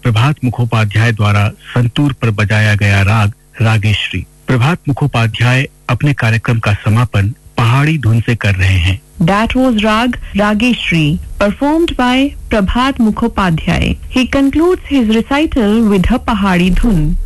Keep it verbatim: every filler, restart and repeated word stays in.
प्रभात मुखोपाध्याय द्वारा संतूर पर बजाया गया राग रागेश्वरी। प्रभात मुखोपाध्याय अपने कार्यक्रम का समापन पहाड़ी धुन से कर रहे हैं। That was Rag Rageshri, performed by Prabhat Mukhopadhyay. He concludes his recital with a Pahari Dhun.